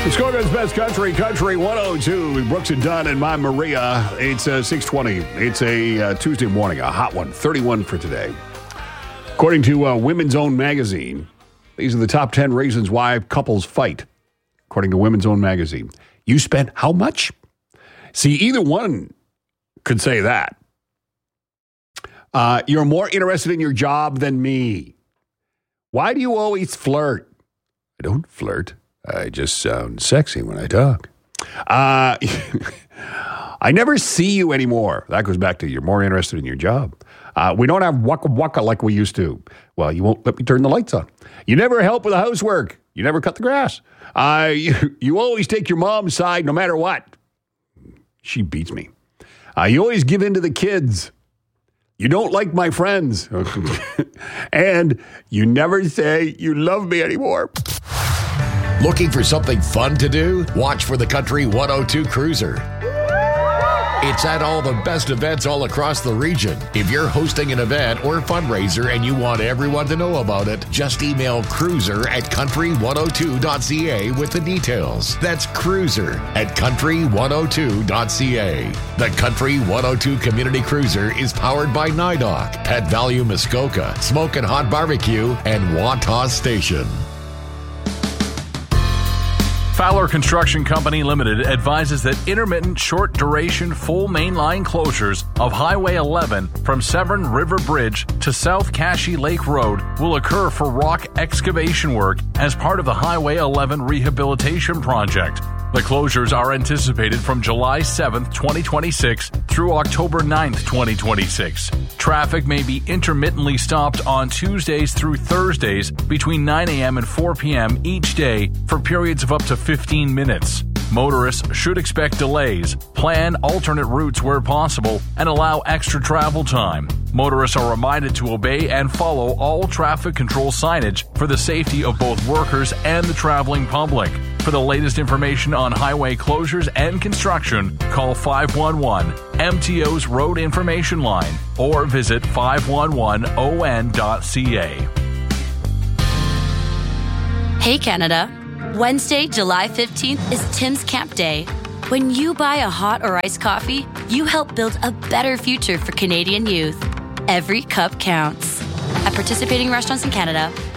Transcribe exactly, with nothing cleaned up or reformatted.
Muskoka's Best Country, Country one oh two with Brooks and Dunn and my Maria. It's uh, six twenty. It's a uh, Tuesday morning, a hot one, thirty-one for today. According to uh, Women's Own magazine, these are the top ten reasons why couples fight. According to Women's Own magazine. You spent how much? See, either one could say that. Uh, you're more interested in your job than me. Why do you always flirt? I don't flirt. I just sound sexy when I talk. Uh, I never see you anymore. That goes back to you're more interested in your job. Uh, we don't have waka waka like we used to. Well, you won't let me turn the lights on. You never help with the housework. You never cut the grass. Uh, you, you always take your mom's side no matter what. She beats me. Uh, you always give in to the kids. You don't like my friends. And you never say you love me anymore. Looking for something fun to do? Watch for the Country one oh two Cruiser. It's at all the best events all across the region. If you're hosting an event or fundraiser and you want everyone to know about it, just email cruiser at country one oh two dot c a with the details. That's cruiser at country one oh two dot c a. The Country one oh two Community Cruiser is powered by NIDOC, Pet Value Muskoka, Smokin' Hot Barbecue, and Wataw Station. Fowler Construction Company Limited advises that intermittent short-duration full mainline closures of Highway eleven from Severn River Bridge to South Cashy Lake Road will occur for rock excavation work as part of the Highway eleven rehabilitation project. The closures are anticipated from July seventh, twenty twenty-six through October ninth, twenty twenty-six. Traffic may be intermittently stopped on Tuesdays through Thursdays between nine a.m. and four p.m. each day for periods of up to fifteen minutes. Motorists should expect delays, plan alternate routes where possible, and allow extra travel time. Motorists are reminded to obey and follow all traffic control signage for the safety of both workers and the traveling public. For the latest information on highway closures and construction, call five one one M T O's Road Information Line or visit five one one O N dot c a. Hey Canada, Wednesday, July fifteenth is Tim's Camp Day. When you buy a hot or iced coffee, you help build a better future for Canadian youth. Every cup counts. At participating restaurants in Canada,